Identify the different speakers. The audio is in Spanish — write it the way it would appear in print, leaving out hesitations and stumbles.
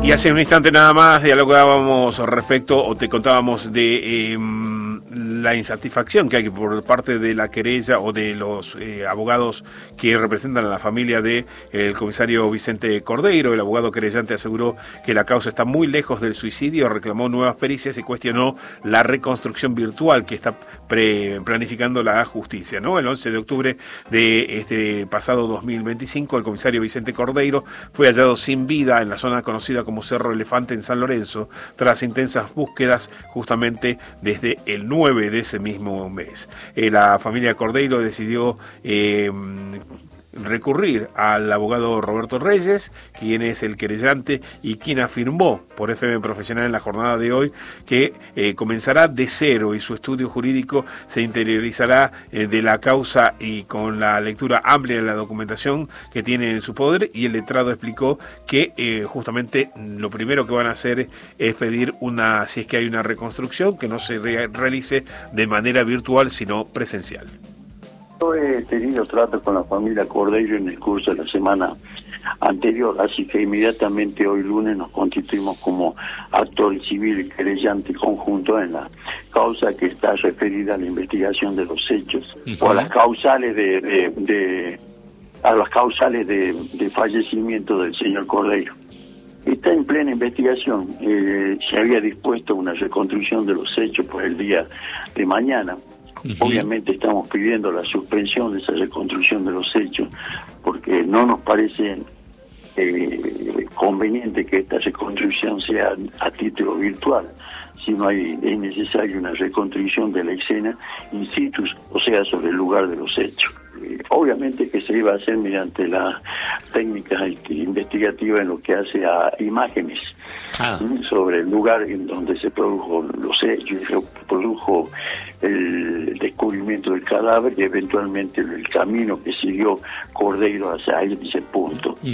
Speaker 1: Y hace un instante nada más dialogábamos respecto, o te contábamos de la insatisfacción que hay por parte de la querella o de los abogados que representan a la familia de el comisario Vicente Cordeiro. El abogado querellante aseguró que la causa está muy lejos del suicidio, reclamó nuevas pericias y cuestionó la reconstrucción virtual que está planificando la justicia, ¿no? El 11 de octubre de este pasado 2025, el comisario Vicente Cordeiro fue hallado sin vida en la zona conocida como Cerro Elefante en San Lorenzo, tras intensas búsquedas justamente desde el 9 de ese mismo mes. La familia Cordeiro decidió recurrir al abogado Roberto Reyes, quien es el querellante y quien afirmó por FM Profesional en la jornada de hoy que comenzará de cero y su estudio jurídico se interiorizará de la causa y con la lectura amplia de la documentación que tiene en su poder, y el letrado explicó que justamente lo primero que van a hacer es pedir si es que hay una reconstrucción, que no se realice de manera virtual sino presencial.
Speaker 2: Yo he tenido trato con la familia Cordeiro en el curso de la semana anterior, así que inmediatamente hoy lunes nos constituimos como actor civil y querellante conjunto en la causa que está referida a la investigación de los hechos o a las causales de fallecimiento del señor Cordeiro. Está en plena investigación. Se había dispuesto una reconstrucción de los hechos por el día de mañana. Obviamente estamos pidiendo la suspensión de esa reconstrucción de los hechos porque no nos parece conveniente que esta reconstrucción sea a título virtual, sino es necesaria una reconstrucción de la escena in situ, o sea, sobre el lugar de los hechos. Obviamente que se iba a hacer mediante la técnica investigativa en lo que hace a imágenes sobre el lugar en donde se produjo los hechos, se produjo el descubrimiento del cadáver y eventualmente el camino que siguió Cordeiro hacia ese punto.